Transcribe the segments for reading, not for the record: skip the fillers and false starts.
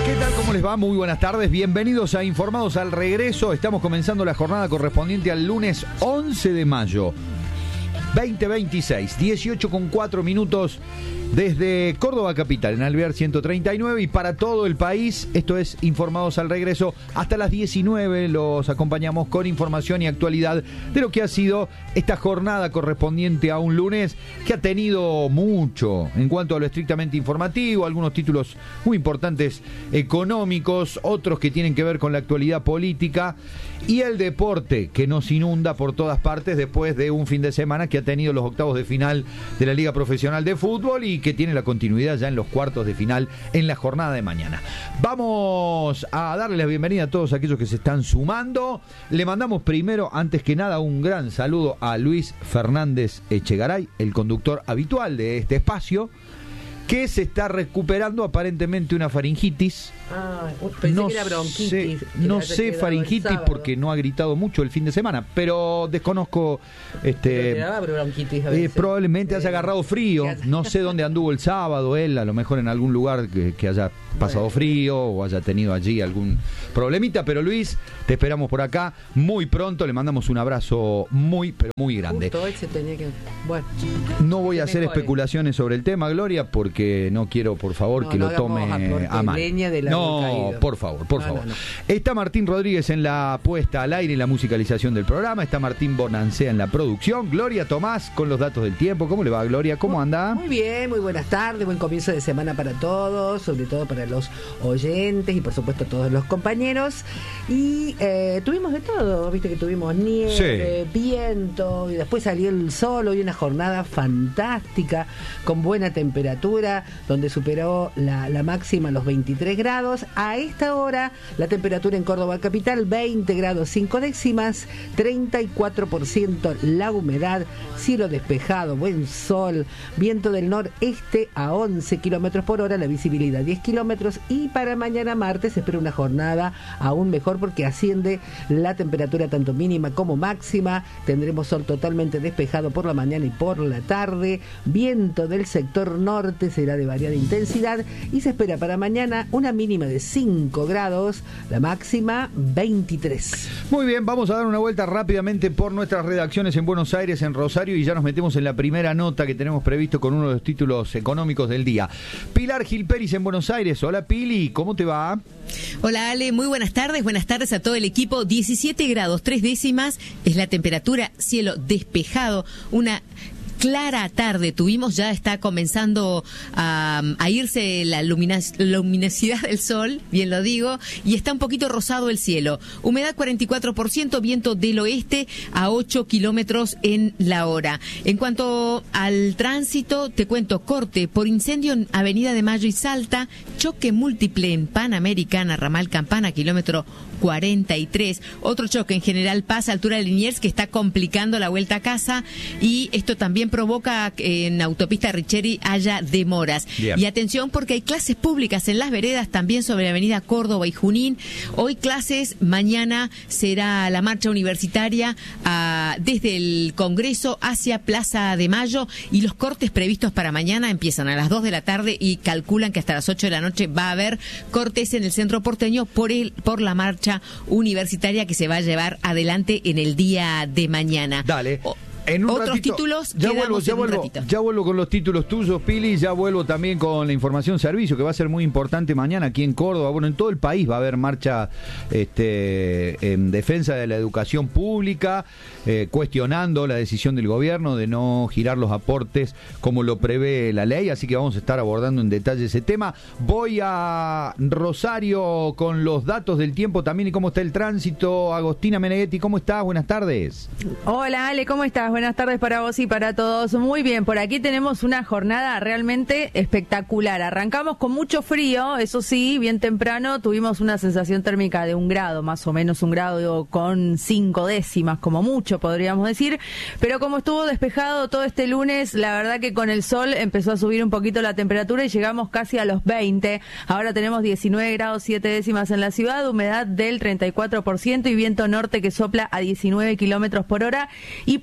¿Qué tal? ¿Cómo les va? Muy buenas tardes. Bienvenidos a Informados al Regreso. Estamos comenzando la jornada correspondiente al lunes 11 de mayo 2026, 18:04 desde Córdoba capital, en Alvear 139, y para todo el país. Esto es Informados al Regreso. Hasta las 19 los acompañamos con información y actualidad de lo que ha sido esta jornada correspondiente a un lunes que ha tenido mucho en cuanto a lo estrictamente informativo, algunos títulos muy importantes económicos, otros que tienen que ver con la actualidad política y el deporte que nos inunda por todas partes después de un fin de semana que ha tenido los octavos de final de la Liga Profesional de Fútbol y que tiene la continuidad ya en los cuartos de final en la jornada de mañana. Vamos a darle la bienvenida a todos aquellos que se están sumando. Le mandamos primero, antes que nada, un gran saludo a Luis Fernández Echegaray, el conductor habitual de este espacio, que se está recuperando aparentemente una faringitis. Pensé que era bronquitis. No sé faringitis porque no ha gritado mucho el fin de semana, pero desconozco. Bronquitis a veces. Probablemente haya agarrado frío. No sé dónde anduvo el sábado él, a lo mejor en algún lugar que haya pasado frío o haya tenido allí algún problemita. Pero Luis, te esperamos por acá muy pronto. Le mandamos un abrazo muy, pero muy grande. Justo hoy se tenía que... Bueno, no voy a hacer especulaciones sobre el tema, Gloria, porque no quiero, por favor, que lo tome a mal. No, por favor. No. Está Martín Rodríguez en la puesta al aire y la musicalización del programa. Está Martín Bonancea en la producción. Gloria Tomás con los datos del tiempo. ¿Cómo le va, Gloria? ¿Cómo anda? Muy bien, muy buenas tardes. Buen comienzo de semana para todos, sobre todo para los oyentes y por supuesto todos los compañeros. Y tuvimos de todo. Viste que tuvimos nieve, viento, y después salió el sol. Hoy una jornada fantástica con buena temperatura, donde superó la máxima los 23 grados. A esta hora la temperatura en Córdoba capital 20 grados 5 décimas, 34% la humedad, cielo despejado, buen sol, viento del noreste a 11 kilómetros por hora, la visibilidad 10 kilómetros. Y para mañana martes se espera una jornada aún mejor porque asciende la temperatura tanto mínima como máxima. Tendremos sol totalmente despejado por la mañana y por la tarde, viento del sector norte será de variada intensidad y se espera para mañana una mínima de 5 grados, la máxima 23. Muy bien, vamos a dar una vuelta rápidamente por nuestras redacciones en Buenos Aires, en Rosario, y ya nos metemos en la primera nota que tenemos previsto con uno de los títulos económicos del día. Pilar Gilperis en Buenos Aires. Hola Pili, ¿cómo te va? Hola Ale, muy buenas tardes a todo el equipo. 17 grados 3 décimas es la temperatura, cielo despejado, una clara tarde tuvimos, ya está comenzando a irse la luminosidad del sol, bien lo digo, y está un poquito rosado el cielo. Humedad 44%, viento del oeste a 8 kilómetros en la hora. En cuanto al tránsito, te cuento, corte por incendio en Avenida de Mayo y Salta, choque múltiple en Panamericana, ramal Campana, kilómetro 43. Otro choque en General Paz, altura de Liniers, que está complicando la vuelta a casa, y esto también provoca que en autopista Richeri haya demoras. Bien. Y atención porque hay clases públicas en las veredas, también sobre Avenida Córdoba y Junín. Hoy clases, mañana será la marcha universitaria desde el Congreso hacia Plaza de Mayo, y los cortes previstos para mañana empiezan a las 2 de la tarde y calculan que hasta las 8 de la noche va a haber cortes en el centro porteño por la marcha universitaria que se va a llevar adelante en el día de mañana. Dale. En otros ratito, títulos, ya vuelvo con los títulos tuyos, Pili. Ya vuelvo también con la información servicio, que va a ser muy importante mañana aquí en Córdoba. Bueno, en todo el país va a haber marcha en defensa de la educación pública, cuestionando la decisión del gobierno de no girar los aportes como lo prevé la ley. Así que vamos a estar abordando en detalle ese tema. Voy a Rosario con los datos del tiempo también y cómo está el tránsito. Agostina Meneghetti, ¿cómo estás? Buenas tardes. Hola Ale, ¿cómo estás? Buenas tardes para vos y para todos. Muy bien, por aquí tenemos una jornada realmente espectacular. Arrancamos con mucho frío, eso sí, bien temprano tuvimos una sensación térmica de 1 grado, más o menos 1 grado con 5 décimas, como mucho podríamos decir, pero como estuvo despejado todo este lunes, la verdad que con el sol empezó a subir un poquito la temperatura y llegamos casi a los 20. Ahora tenemos 19 grados 7 décimas en la ciudad, humedad del 34% y viento norte que sopla a 19 kilómetros por hora, y por suerte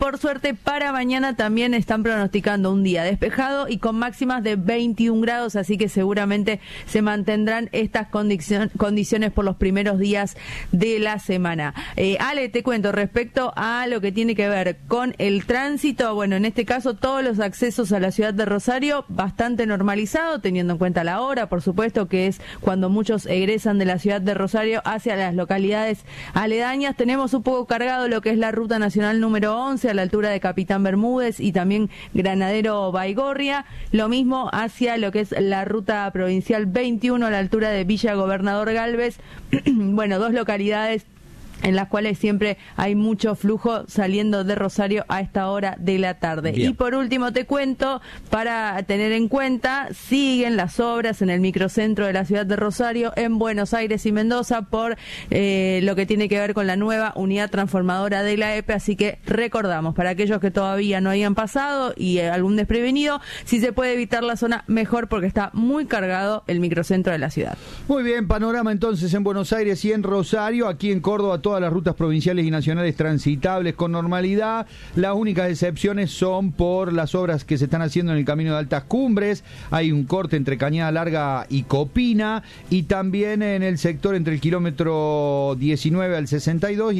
suerte, para mañana también están pronosticando un día despejado y con máximas de 21 grados, así que seguramente se mantendrán estas condiciones por los primeros días de la semana. Ale, te cuento respecto a lo que tiene que ver con el tránsito. Bueno, en este caso todos los accesos a la ciudad de Rosario bastante normalizado, teniendo en cuenta la hora, por supuesto, que es cuando muchos egresan de la ciudad de Rosario hacia las localidades aledañas. Tenemos un poco cargado lo que es la ruta nacional número 11 a la altura de Capitán Bermúdez y también Granadero Baigorria. Lo mismo hacia lo que es la ruta provincial 21 a la altura de Villa Gobernador Galvez. Bueno, dos localidades en las cuales siempre hay mucho flujo saliendo de Rosario a esta hora de la tarde. Bien. Y por último te cuento, para tener en cuenta, siguen las obras en el microcentro de la ciudad de Rosario, en Buenos Aires y Mendoza, por lo que tiene que ver con la nueva unidad transformadora de la EPE, así que recordamos, para aquellos que todavía no hayan pasado y algún desprevenido, si se puede evitar la zona, mejor, porque está muy cargado el microcentro de la ciudad. Muy bien, panorama entonces en Buenos Aires y en Rosario. Aquí en Córdoba todas las rutas provinciales y nacionales transitables con normalidad. Las únicas excepciones son por las obras que se están haciendo en el camino de Altas Cumbres. Hay un corte entre Cañada Larga y Copina, y también en el sector entre el kilómetro 19 al 62 y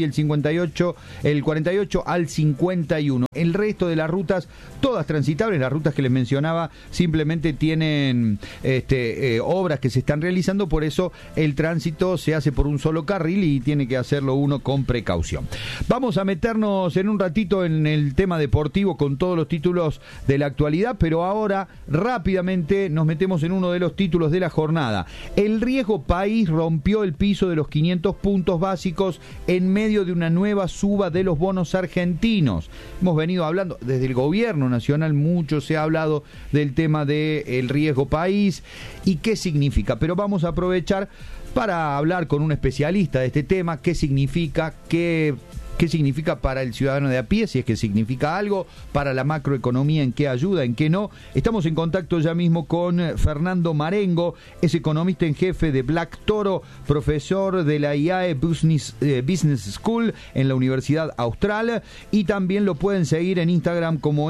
el 48 al 51. El resto de las rutas, todas transitables. Las rutas que les mencionaba simplemente tienen obras que se están realizando, por eso el tránsito se hace por un solo carril y tiene que hacerlo uno con precaución. Vamos a meternos en un ratito en el tema deportivo con todos los títulos de la actualidad, pero ahora rápidamente nos metemos en uno de los títulos de la jornada. El Riesgo País rompió el piso de los 500 puntos básicos en medio de una nueva suba de los bonos argentinos. Hemos venido hablando desde el gobierno nacional, mucho se ha hablado del tema del Riesgo País y qué significa, pero vamos a aprovechar para hablar con un especialista de este tema, qué significa, qué significa para el ciudadano de a pie, si es que significa algo, para la macroeconomía, en qué ayuda, en qué no. Estamos en contacto ya mismo con Fernando Marengo, es economista en jefe de Black Toro, profesor de la IAE Business School en la Universidad Austral, y también lo pueden seguir en Instagram como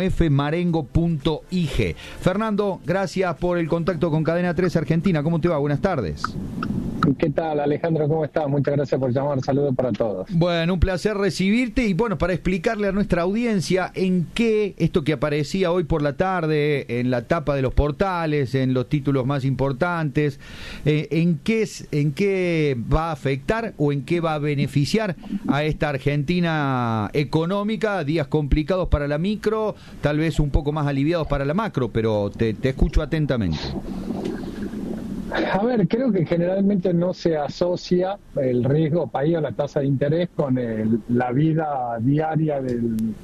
fmarengo.ig. Fernando, gracias por el contacto con Cadena 3 Argentina. ¿Cómo te va? Buenas tardes. ¿Qué tal, Alejandro? ¿Cómo estás? Muchas gracias por llamar. Saludos para todos. Bueno, un placer recibirte y bueno, para explicarle a nuestra audiencia en qué esto que aparecía hoy por la tarde en la tapa de los portales, en los títulos más importantes, en qué va a afectar o en qué va a beneficiar a esta Argentina económica. Días complicados para la micro, tal vez un poco más aliviados para la macro, pero te escucho atentamente. A ver, creo que generalmente no se asocia el riesgo país o la tasa de interés con la vida diaria del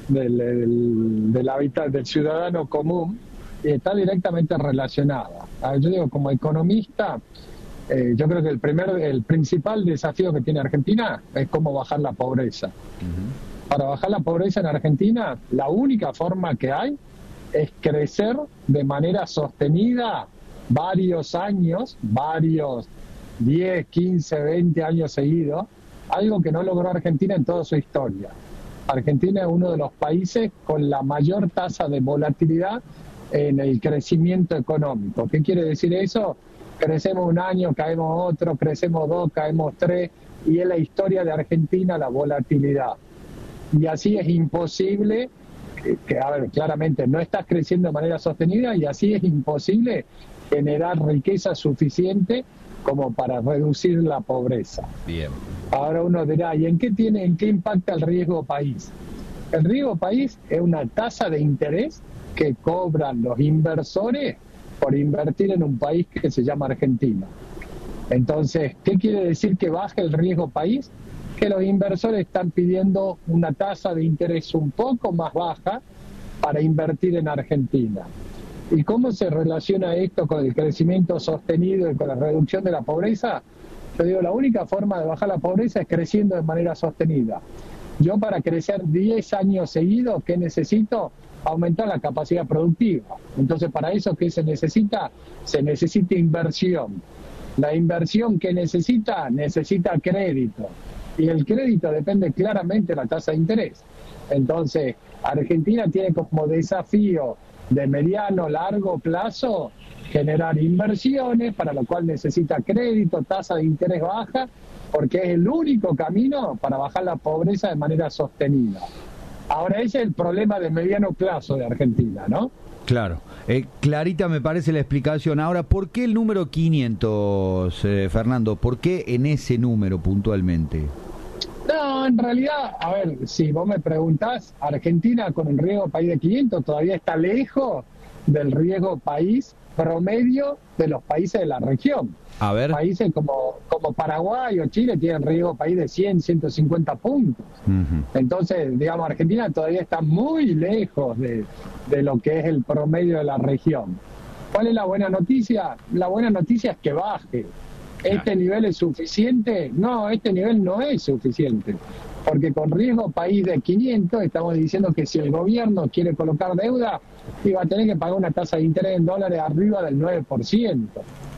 ciudadano común, y está directamente relacionada. Yo digo, como economista, yo creo que el principal desafío que tiene Argentina es cómo bajar la pobreza. Uh-huh. Para bajar la pobreza en Argentina, la única forma que hay es crecer de manera sostenida varios 10, 15, 20 años seguidos, algo que no logró Argentina en toda su historia. Argentina es uno de los países con la mayor tasa de volatilidad en el crecimiento económico. ¿Qué quiere decir eso? Crecemos un año, caemos otro, crecemos 2, caemos 3, y es la historia de Argentina la volatilidad. Y así es imposible, claramente no estás creciendo de manera sostenida, y así es imposible generar riqueza suficiente como para reducir la pobreza. Bien. Ahora uno dirá, ¿y en qué impacta el riesgo país? El riesgo país es una tasa de interés que cobran los inversores por invertir en un país que se llama Argentina. Entonces, ¿qué quiere decir que baje el riesgo país? Que los inversores están pidiendo una tasa de interés un poco más baja para invertir en Argentina. ¿Y cómo se relaciona esto con el crecimiento sostenido y con la reducción de la pobreza? Yo digo, la única forma de bajar la pobreza es creciendo de manera sostenida. Yo, para crecer 10 años seguidos, ¿qué necesito? Aumentar la capacidad productiva. Entonces, para eso, ¿qué se necesita? Se necesita inversión. La inversión que necesita crédito. Y el crédito depende claramente de la tasa de interés. Entonces, Argentina tiene como desafío de mediano, largo plazo generar inversiones, para lo cual necesita crédito, tasa de interés baja, porque es el único camino para bajar la pobreza de manera sostenida. Ahora, ese es el problema de mediano plazo de Argentina, ¿no? Claro. Clarita me parece la explicación. Ahora, ¿por qué el número 500, Fernando? ¿Por qué en ese número puntualmente? No, en realidad, a ver, si vos me preguntás, Argentina con un riesgo país de 500 todavía está lejos del riesgo país promedio de los países de la región. A ver. Países como Paraguay o Chile tienen riesgo país de 100, 150 puntos. Entonces, digamos, Argentina todavía está muy lejos de lo que es el promedio de la región. ¿Cuál es la buena noticia? La buena noticia es que baje. ¿Este nivel es suficiente? No, este nivel no es suficiente. Porque con riesgo país de 500 estamos diciendo que si el gobierno quiere colocar deuda, va a tener que pagar una tasa de interés en dólares arriba del 9%.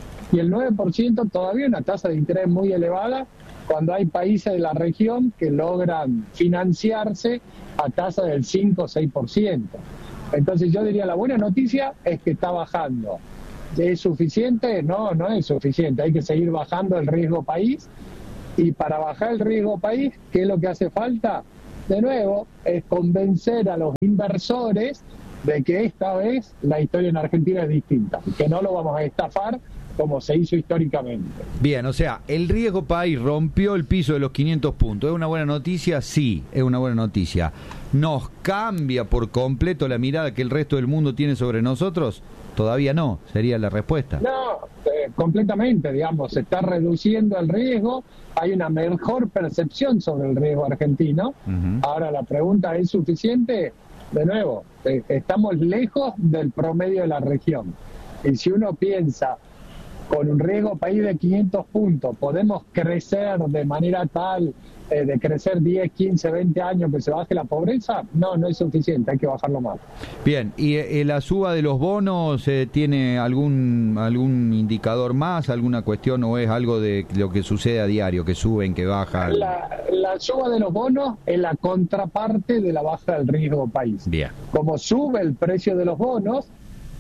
Y el 9% todavía es una tasa de interés muy elevada cuando hay países de la región que logran financiarse a tasa del 5 o 6%. Entonces yo diría, la buena noticia es que está bajando. ¿Es suficiente? No, no es suficiente. Hay que seguir bajando el riesgo país. Y para bajar el riesgo país, ¿qué es lo que hace falta? De nuevo, es convencer a los inversores de que esta vez la historia en Argentina es distinta, que no lo vamos a estafar como se hizo históricamente. Bien, o sea, el riesgo país rompió el piso de los 500 puntos. ¿Es una buena noticia? Sí, es una buena noticia. ¿Nos cambia por completo la mirada que el resto del mundo tiene sobre nosotros? Todavía no, sería la respuesta. No, completamente, digamos, se está reduciendo el riesgo, hay una mejor percepción sobre el riesgo argentino. Ahora la pregunta, ¿es suficiente? De nuevo, estamos lejos del promedio de la región. Y si uno piensa, con un riesgo país de 500 puntos, podemos crecer de manera tal, de crecer 10, 15, 20 años que se baje la pobreza, no es suficiente, hay que bajarlo más. Bien, ¿y la suba de los bonos tiene algún indicador más, alguna cuestión, o es algo de lo que sucede a diario, que suben, que bajan? La suba de los bonos es la contraparte de la baja del riesgo país. Bien. Como sube el precio de los bonos,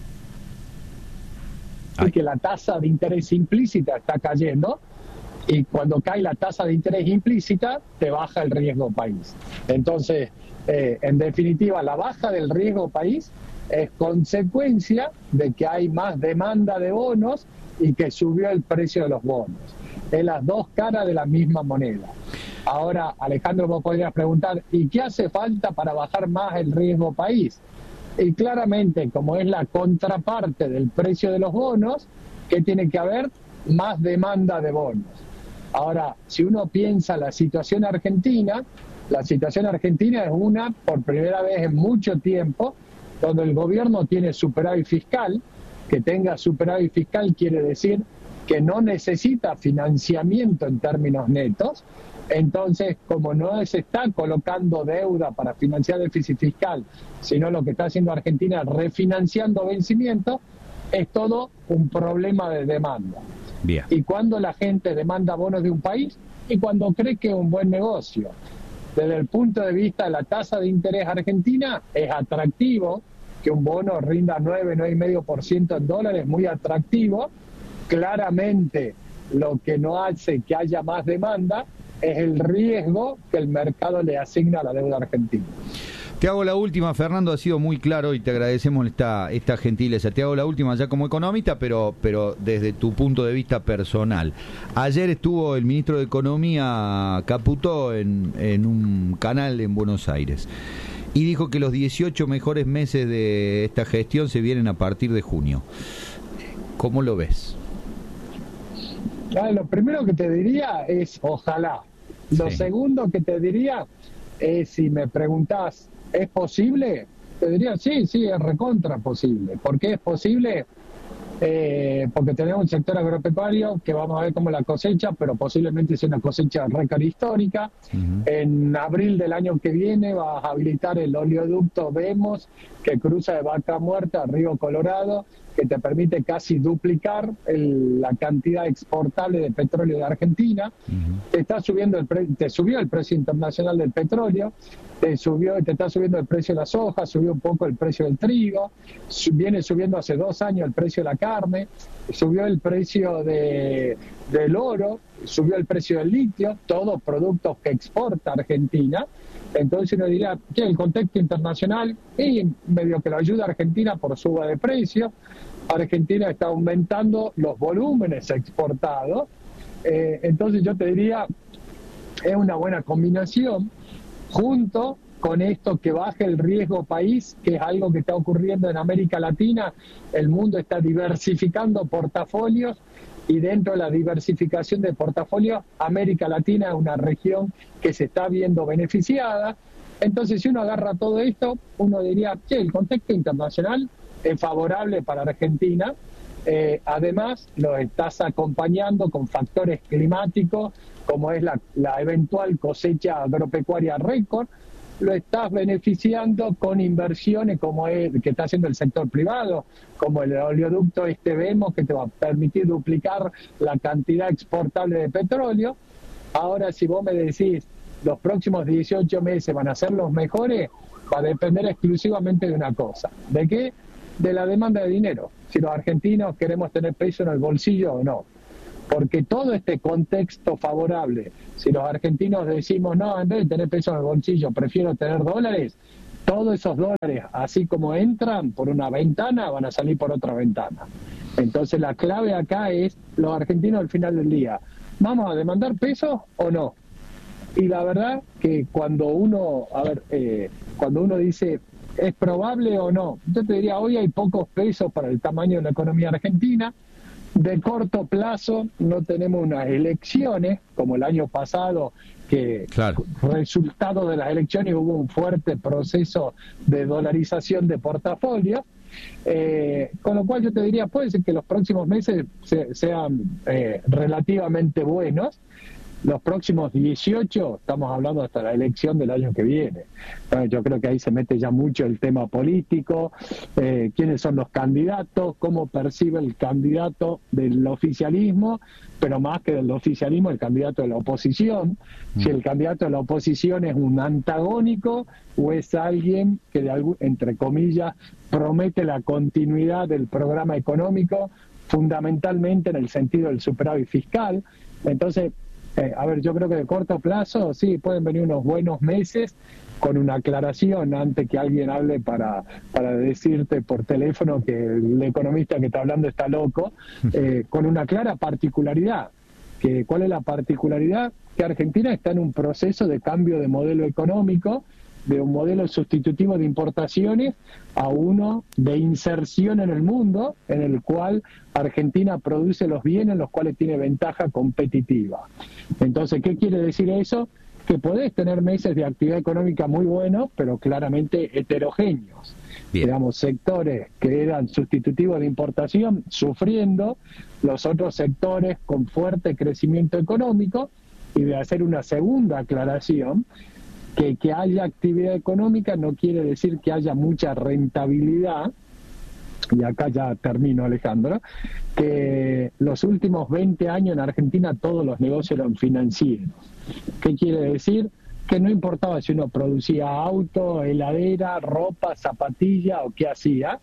y que la tasa de interés implícita está cayendo, y cuando cae la tasa de interés implícita, te baja el riesgo país. Entonces, en definitiva, la baja del riesgo país es consecuencia de que hay más demanda de bonos y que subió el precio de los bonos. Es las dos caras de la misma moneda. Ahora, Alejandro, vos podrías preguntar, ¿y qué hace falta para bajar más el riesgo país? Y claramente, como es la contraparte del precio de los bonos, ¿qué tiene que haber? Más demanda de bonos. Ahora, si uno piensa la situación argentina es una, por primera vez en mucho tiempo, donde el gobierno tiene superávit fiscal. Que tenga superávit fiscal quiere decir que no necesita financiamiento en términos netos. Entonces, como no se está colocando deuda para financiar déficit fiscal, sino lo que está haciendo Argentina refinanciando vencimientos, es todo un problema de demanda. Bien. Y cuando la gente demanda bonos de un país, y cuando cree que es un buen negocio. Desde el punto de vista de la tasa de interés argentina, es atractivo que un bono rinda 9,5% en dólares, muy atractivo. Claramente, lo que no hace que haya más demanda es el riesgo que el mercado le asigna a la deuda argentina. Te hago la última, Fernando, ha sido muy claro y te agradecemos esta gentileza. Te hago la última ya como economista, pero desde tu punto de vista personal. Ayer estuvo el ministro de Economía, Caputó, en un canal en Buenos Aires y dijo que los 18 mejores meses de esta gestión se vienen a partir de junio. ¿Cómo lo ves? Lo primero que te diría es ojalá. Lo segundo que te diría es, si me preguntás, ¿es posible? Te diría sí, es recontra posible. ¿Por qué es posible? porque tenemos un sector agropecuario que vamos a ver cómo la cosecha, pero posiblemente sea una cosecha récord histórica. En abril del año que viene va a habilitar el oleoducto Vemos, que cruza de Vaca Muerta a Río Colorado, que te permite casi duplicar la cantidad exportable de petróleo de Argentina. Te subió el precio internacional del petróleo, te está subiendo el precio de la soja, subió un poco el precio del trigo, viene subiendo hace 2 años el precio de la carne, subió el precio del oro, subió el precio del litio, todos productos que exporta Argentina. Entonces uno dirá que el contexto internacional y medio que lo ayuda a Argentina por suba de precios. Argentina está aumentando los volúmenes exportados, entonces yo te diría es una buena combinación junto con esto que baje el riesgo país, que es algo que está ocurriendo en América Latina. El mundo está diversificando portafolios y dentro de la diversificación de portafolios, América Latina es una región que se está viendo beneficiada. Entonces, si uno agarra todo esto, uno diría que el contexto internacional es favorable para Argentina. Además, lo estás acompañando con factores climáticos, como es la eventual cosecha agropecuaria récord. Lo estás beneficiando con inversiones como que está haciendo el sector privado, como el oleoducto Vemos, que te va a permitir duplicar la cantidad exportable de petróleo. Ahora, si vos me decís, los próximos 18 meses van a ser los mejores, va a depender exclusivamente de una cosa. ¿De qué? De la demanda de dinero. Si los argentinos queremos tener peso en el bolsillo o no. Porque todo este contexto favorable, si los argentinos decimos, no, en vez de tener peso en el bolsillo, prefiero tener dólares, todos esos dólares, así como entran por una ventana, van a salir por otra ventana. Entonces la clave acá es, los argentinos al final del día, ¿vamos a demandar pesos o no? Y la verdad que cuando uno dice, ¿es probable o no? Yo te diría, hoy hay pocos pesos para el tamaño de la economía argentina. De corto plazo no tenemos unas elecciones, como el año pasado, que resultado de las elecciones hubo un fuerte proceso de dolarización de portafolio, con lo cual yo te diría, puede ser que los próximos meses sean relativamente buenos. Los próximos 18, estamos hablando hasta la elección del año que viene. Yo creo que ahí se mete ya mucho el tema político, quiénes son los candidatos, cómo percibe el candidato del oficialismo, pero más que del oficialismo, el candidato de la oposición. Si el candidato de la oposición es un antagónico o es alguien que, entre comillas, promete la continuidad del programa económico, fundamentalmente en el sentido del superávit fiscal. Entonces, yo creo que de corto plazo sí pueden venir unos buenos meses con una aclaración antes que alguien hable para decirte por teléfono que el economista que está hablando está loco, con una clara particularidad. ¿Cuál es la particularidad? Que Argentina está en un proceso de cambio de modelo económico, de un modelo sustitutivo de importaciones a uno de inserción en el mundo, en el cual Argentina produce los bienes en los cuales tiene ventaja competitiva. Entonces, ¿qué quiere decir eso? Que podés tener meses de actividad económica muy buenos, pero claramente heterogéneos. Digamos, sectores que eran sustitutivos de importación sufriendo, los otros sectores con fuerte crecimiento económico. Y de hacer una segunda aclaración, que haya actividad económica no quiere decir que haya mucha rentabilidad. Y acá ya termino, Alejandro, que los últimos 20 años en Argentina todos los negocios eran financieros. ¿Qué quiere decir? Que no importaba si uno producía auto, heladera, ropa, zapatilla o qué hacía,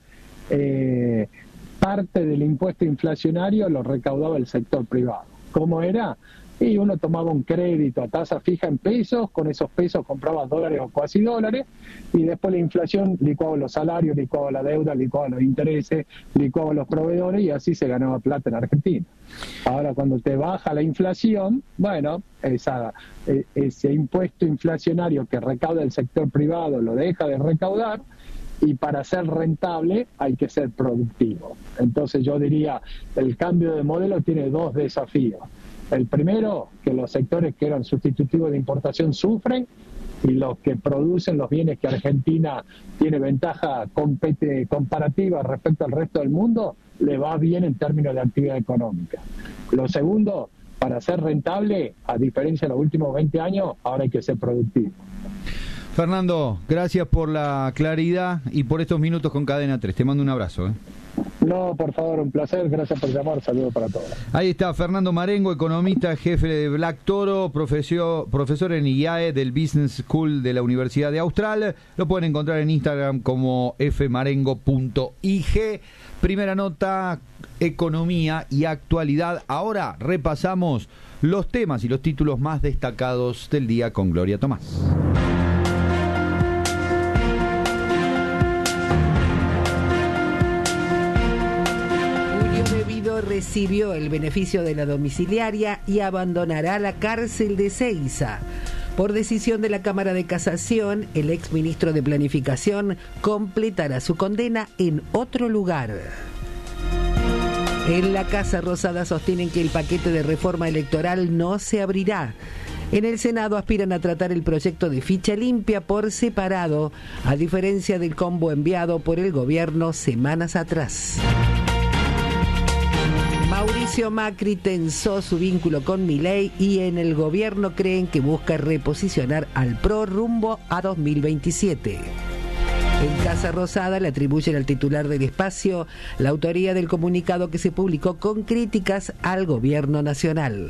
parte del impuesto inflacionario lo recaudaba el sector privado. ¿Cómo era? Y uno tomaba un crédito a tasa fija en pesos, con esos pesos compraba dólares o cuasi dólares, y después la inflación licuaba los salarios, licuaba la deuda, licuaba los intereses, licuaba los proveedores, y así se ganaba plata en Argentina. Ahora, cuando te baja la inflación, bueno, ese impuesto inflacionario que recauda el sector privado lo deja de recaudar, y para ser rentable hay que ser productivo. Entonces yo diría, el cambio de modelo tiene dos desafíos. El primero, que los sectores que eran sustitutivos de importación sufren, y los que producen los bienes que Argentina tiene ventaja comparativa respecto al resto del mundo le va bien en términos de actividad económica. Lo segundo, para ser rentable, a diferencia de los últimos 20 años, ahora hay que ser productivo. Fernando, gracias por la claridad y por estos minutos con Cadena 3. Te mando un abrazo. No, por favor, un placer. Gracias por llamar. Saludos para todos. Ahí está Fernando Marengo, economista, jefe de Black Toro, profesor en IAE del Business School de la Universidad de Austral. Lo pueden encontrar en Instagram como fmarengo.ig. Primera nota, economía y actualidad. Ahora repasamos los temas y los títulos más destacados del día con Gloria Tomás. Recibió el beneficio de la domiciliaria y abandonará la cárcel de Seiza. Por decisión de la Cámara de Casación, el exministro de Planificación completará su condena en otro lugar. En la Casa Rosada sostienen que el paquete de reforma electoral no se abrirá. En el Senado aspiran a tratar el proyecto de ficha limpia por separado, a diferencia del combo enviado por el gobierno semanas atrás. Mauricio Macri tensó su vínculo con Milei y en el gobierno creen que busca reposicionar al PRO rumbo a 2027. En Casa Rosada le atribuyen al titular del espacio la autoría del comunicado que se publicó con críticas al gobierno nacional.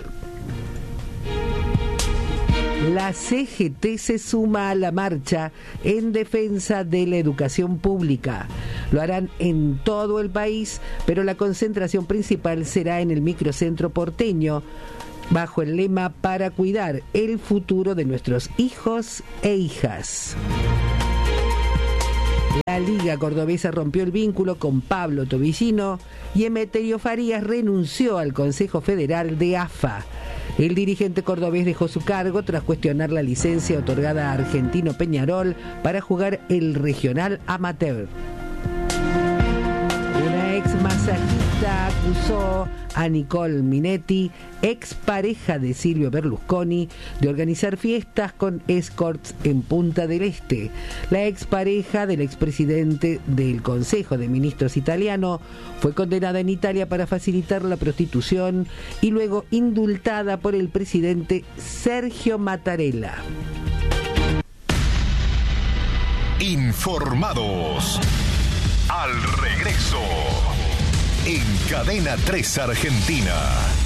La CGT se suma a la marcha en defensa de la educación pública. Lo harán en todo el país, pero la concentración principal será en el microcentro porteño, bajo el lema para cuidar el futuro de nuestros hijos e hijas. La Liga Cordobesa rompió el vínculo con Pablo Tobillino y Emeterio Farías renunció al Consejo Federal de AFA. El dirigente cordobés dejó su cargo tras cuestionar la licencia otorgada a Argentino Peñarol para jugar el regional amateur. Una ex masajista acusó a Nicole Minetti, expareja de Silvio Berlusconi, de organizar fiestas con escorts en Punta del Este. La expareja del expresidente del Consejo de Ministros italiano fue condenada en Italia para facilitar la prostitución y luego indultada por el presidente Sergio Mattarella. Informados. Al regreso, en Cadena 3 Argentina.